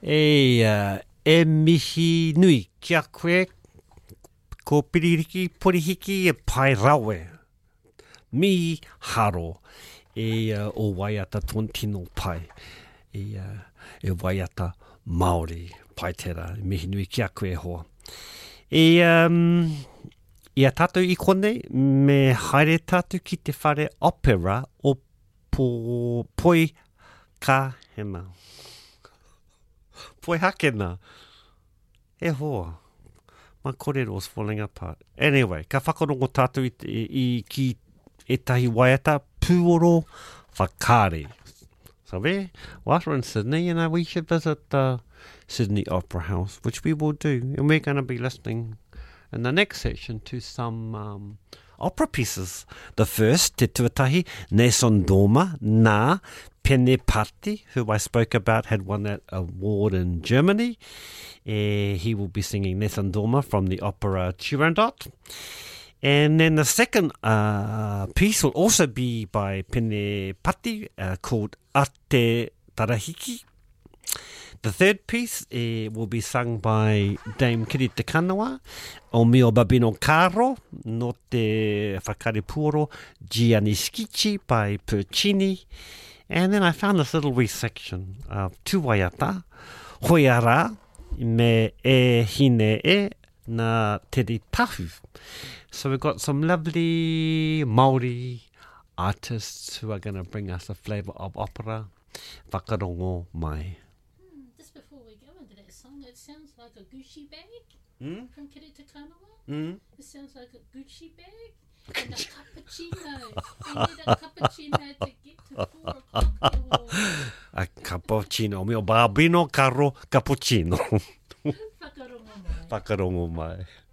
E mihi nui kia koe ko piririki porihiki e pai rawe. Mi haro o waiata tontino pai. E waiata Māori pai tera. Mihi nui kia koe hoa. Ia tātou I kone me haere tātou ki te whare opera o poi ka hena. Poi hakena. E hoa. My kōrero's falling apart. Anyway, ka whakarongo tātou I ki etahi waiata pūoro whakare. So there, whilst we're in Sydney, we should visit Sydney Opera House, which we will do. And we're going to be listening in the next section to some opera pieces. The first, Te Tuatahi, Nelson Dorma, nā Pene Pati, who I spoke about, had won that award in Germany. He will be singing Nelson Dorma from the opera Turandot. And then the second piece will also be by Pene Pati, called Ate Tarahiki. The third piece will be sung by Dame Kiri Te Kanawa, O Mio Babino Caro, no Te Whakare Puoro, Gianni Schicchi by Puccini. And then I found this little wee section of Tuwaiata, Hoiara, me e hine e na Teri Tahu. So we've got some lovely Māori artists who are going to bring us a flavour of opera. Whakarongo mai. Just before we go into that song, it sounds like a Gucci bag from Kiri Te Kanawa. It sounds like a Gucci bag and a cappuccino. We need a cappuccino to get to 4 o'clock. A cappuccino. Mio babino caro cappuccino. Whakarongo mai. Whakarongo mai.